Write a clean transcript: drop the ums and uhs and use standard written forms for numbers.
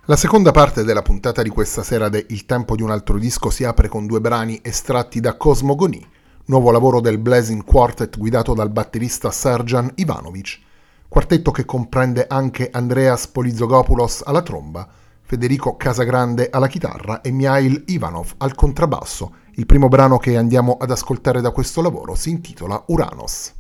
La seconda parte della puntata di questa sera de Il tempo di un altro disco si apre con due brani estratti da Cosmogonie, nuovo lavoro del Blazing Quartet guidato dal batterista Serjan Ivanovic, quartetto che comprende anche Andreas Polizogopoulos alla tromba, Federico Casagrande alla chitarra e Mihail Ivanov al contrabbasso. Il primo brano che andiamo ad ascoltare da questo lavoro si intitola Uranos.